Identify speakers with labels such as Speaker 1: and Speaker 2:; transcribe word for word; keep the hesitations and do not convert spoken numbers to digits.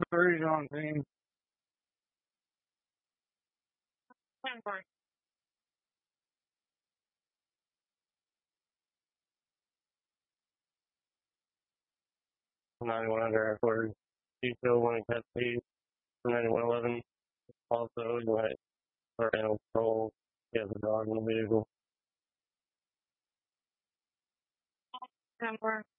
Speaker 1: Three's on team. ninety-one under headquarters. You still want to catch speed for ninety-one eleven. Also, you might start animal control. He has a dog in the vehicle. Number.